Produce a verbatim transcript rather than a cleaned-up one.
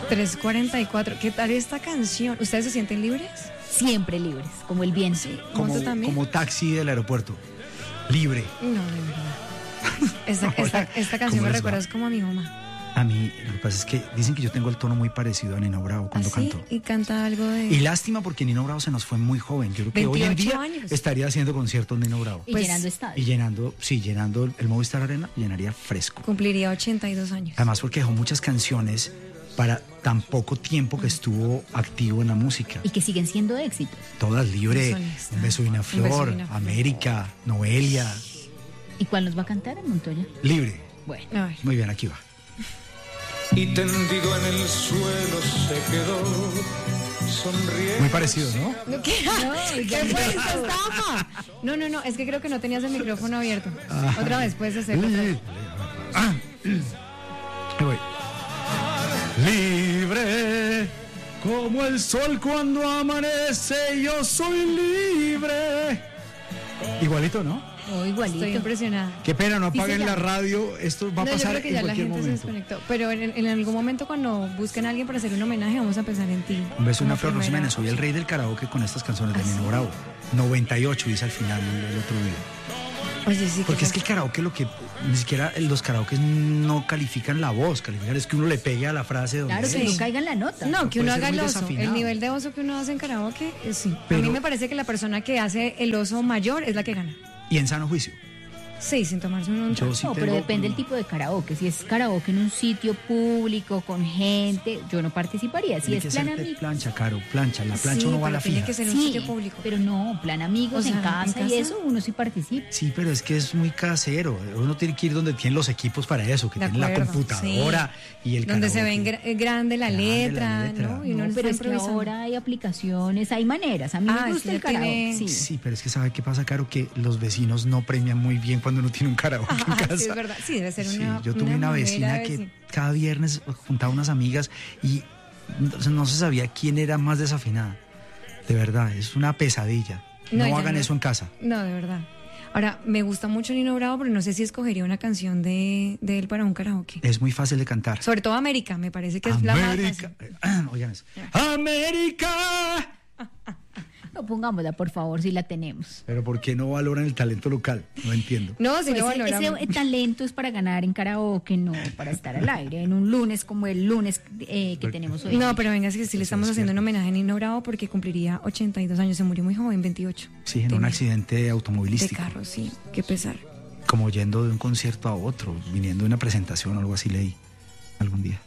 tres cuarenta y cuatro. ¿Qué tal esta canción? ¿Ustedes se sienten libres? Siempre libres, como el viento. Sí, como, como taxi del aeropuerto. Libre. No, de verdad. Esta, no, esta, esta canción me recuerda como a mi mamá. A mí, lo que pasa es que dicen que yo tengo el tono muy parecido a Nino Bravo cuando ¿Ah, sí? canto. Y canta algo de... Y lástima porque Nino Bravo se nos fue muy joven. Yo creo que hoy en día años. estaría haciendo conciertos Nino Bravo. Y pues, llenando estadios. Y llenando, sí, llenando el Movistar Arena, llenaría fresco. Cumpliría ochenta y dos años. Además porque dejó muchas canciones para tan poco tiempo que estuvo activo en la música. Y que siguen siendo éxitos. Todas, Libre, Un beso de una flor, una flor. América, Noelia. ¿Y cuál nos va a cantar en Montoya? Libre. Bueno. Muy bien, aquí va. Y tendido en el suelo se quedó sonriendo. Muy parecido, ¿no? ¿Qué, no, ¿Qué fue esta estafa? No, no, no, es que creo que no tenías el micrófono abierto. Ah. Otra vez, puedes hacerlo. Ah. Ahí voy. Libre como el sol cuando amanece, yo soy libre. Igualito, ¿no? Oh, igualito. Estoy impresionada. Qué pena, no apaguen sí la radio. Esto va a no, pasar yo creo que en ya cualquier la gente momento. Se desconectó. Pero en, en algún momento cuando busquen a alguien para hacer un homenaje, vamos a pensar en ti. Un beso, una flor, Rosemena. Soy el rey del karaoke con estas canciones de ¿Ah, Nino sí? Bravo. noventa y ocho dice al final el otro día. Oye, sí, porque es que el karaoke lo que ni siquiera los karaokes no califican la voz, califican es que uno le pegue a la frase donde claro, es. que no caiga en la nota. No, que uno haga el oso. El nivel de oso que uno hace en karaoke, eh, sí. Pero, a mí me parece que la persona que hace el oso mayor es la que gana. Y en sano juicio. Sí, sin tomarse un... Yo sí no, tengo... pero depende del tipo de karaoke. Si es karaoke en un sitio público, con gente, yo no participaría. Si tiene es que plan ser amigos... plancha, Caro, plancha. La plancha sí, uno va a la tiene fija. que ser un sí, sitio público. Pero no, plan amigos, o sea, en, casa en casa y eso, uno sí participa. Sí, pero es que es muy casero. Uno tiene que ir donde tienen los equipos para eso, que de tienen acuerdo, la computadora sí. y el donde karaoke. se ve gra- grande la grande letra, la letra. ¿no? Y uno no, pero es que improvisando. ahora hay aplicaciones, hay maneras. A mí ah, me gusta el karaoke. Tiene... Sí. sí, pero es que ¿sabe qué pasa, Caro? Que los vecinos no premian muy bien cuando uno tiene un karaoke ah, en casa. Sí, es verdad. Sí, debe ser una. Sí, yo tuve una, una vecina que sí. cada viernes juntaba unas amigas y no se sabía quién era más desafinada. De verdad, es una pesadilla. No, no hagan no, eso en casa. No, de verdad. Ahora, me gusta mucho Nino Bravo, pero no sé si escogería una canción de, de él para un karaoke. Es muy fácil de cantar. Sobre todo América, me parece que es América. la más fácil. Oigan eso. ¡América! No, pongámosla, por favor, si la tenemos. Pero ¿por qué no valoran el talento local? No entiendo. No, si pues lo valoramos. Ese talento es para ganar en karaoke, no para estar al aire en un lunes como el lunes eh, que tenemos hoy. No, pero venga, es que sí le estamos haciendo un homenaje a Nino Bravo porque cumpliría ochenta y dos años, se murió muy joven, veintiocho. Sí, en un accidente automovilístico. De carro, sí, qué pesar. Como yendo de un concierto a otro, viniendo de una presentación o algo así leí algún día.